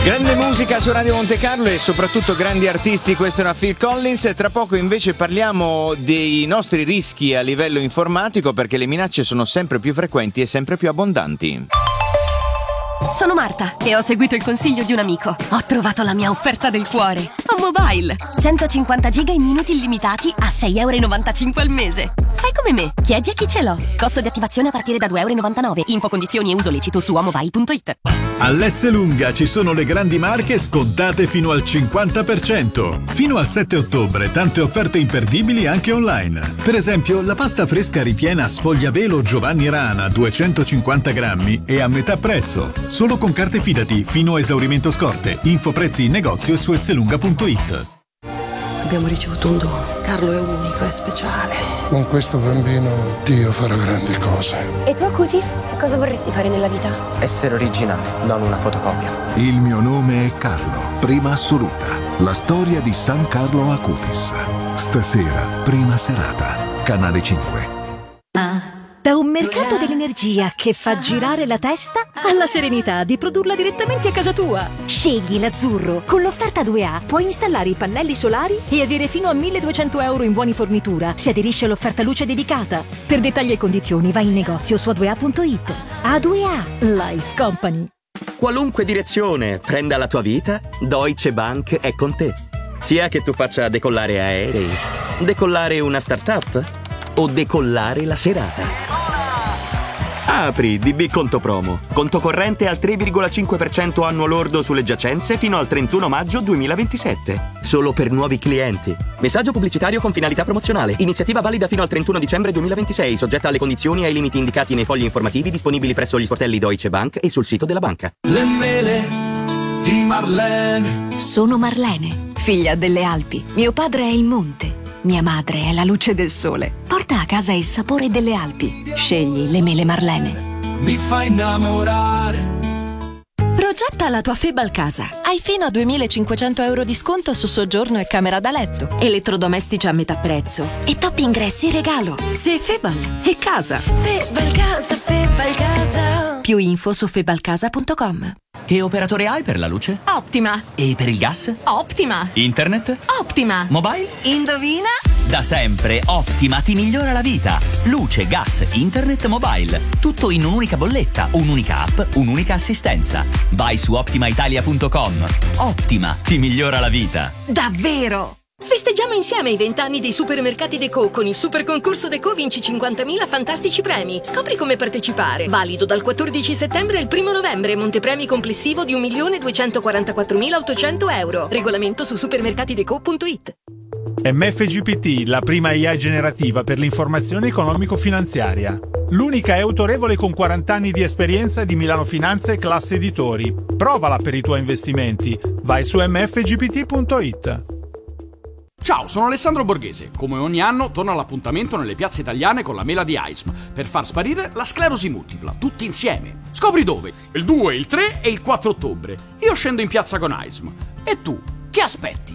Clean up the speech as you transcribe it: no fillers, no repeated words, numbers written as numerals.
Grande musica su Radio Monte Carlo e soprattutto grandi artisti, questo era Phil Collins. Tra poco invece parliamo dei nostri rischi a livello informatico, perché le minacce sono sempre più frequenti e sempre più abbondanti. Sono Marta e ho seguito il consiglio di un amico. Ho trovato la mia offerta del cuore. A Mobile 150 giga in minuti illimitati a €6,95 al mese. Fai come me, chiedi a chi ce l'ho. Costo di attivazione a partire da €2,99. Info, condizioni e uso lecito su amobile.it. All'Esselunga ci sono le grandi marche scontate fino al 50%. Fino al 7 ottobre tante offerte imperdibili anche online. Per esempio la pasta fresca ripiena Sfogliavelo Giovanni Rana 250 grammi è a metà prezzo. Solo con carte Fidati fino a esaurimento scorte. Info prezzi in negozio e su esselunga.it. Abbiamo ricevuto un dono. Carlo è unico, è speciale. Con questo bambino Dio farà grandi cose. E tu, Acutis? Che cosa vorresti fare nella vita? Essere originale, non una fotocopia. Il mio nome è Carlo, prima assoluta. La storia di San Carlo Acutis. Stasera, prima serata. Canale 5. Da un mercato dell'energia che fa girare la testa alla serenità di produrla direttamente a casa tua. Scegli l'azzurro. Con l'offerta 2A puoi installare i pannelli solari e avere fino a €1.200 in buoni fornitura. Si aderisce all'offerta luce dedicata. Per dettagli e condizioni vai in negozio su a2a.it. A2A Life Company. Qualunque direzione prenda la tua vita, Deutsche Bank è con te. Sia che tu faccia decollare aerei, decollare una startup o decollare la serata. Apri DB Conto Promo. Conto corrente al 3,5% annuo lordo sulle giacenze fino al 31 maggio 2027. Solo per nuovi clienti. Messaggio pubblicitario con finalità promozionale. Iniziativa valida fino al 31 dicembre 2026, soggetta alle condizioni e ai limiti indicati nei fogli informativi disponibili presso gli sportelli Deutsche Bank e sul sito della banca. Le mele di Marlene. Sono Marlene, figlia delle Alpi. Mio padre è il monte. Mia madre è la luce del sole. Porta a casa il sapore delle Alpi. Scegli le mele Marlene. Mi fa innamorare. Progetta la tua Febal casa. Hai fino a €2.500 di sconto su soggiorno e camera da letto. Elettrodomestici a metà prezzo. E top ingressi in regalo. Se Febal è casa. Febal casa, Febal casa. Più info su febalcasa.com. Che operatore hai per la luce? Optima. E per il gas? Optima. Internet? Optima. Mobile? Indovina? Da sempre Optima ti migliora la vita. Luce, gas, internet, mobile. Tutto in un'unica bolletta, un'unica app, un'unica assistenza. Vai su optimaitalia.com. Optima ti migliora la vita. Davvero? Festeggiamo insieme i 20 anni dei supermercati Deco. Con il super concorso Deco vinci 50.000 fantastici premi. Scopri come partecipare. Valido dal 14 settembre al 1 novembre. Montepremi complessivo di €1.244.800. Regolamento su supermercatideco.it. MFGPT, la prima AI generativa per l'informazione economico-finanziaria. L'unica è autorevole con 40 anni di esperienza di Milano Finanza e Classe Editori. Provala per i tuoi investimenti. Vai su mfgpt.it. Ciao, sono Alessandro Borghese. Come ogni anno torno all'appuntamento nelle piazze italiane con la mela di AISM per far sparire la sclerosi multipla, tutti insieme. Scopri dove? Il 2, il 3 e il 4 ottobre. Io scendo in piazza con AISM. E tu, che aspetti?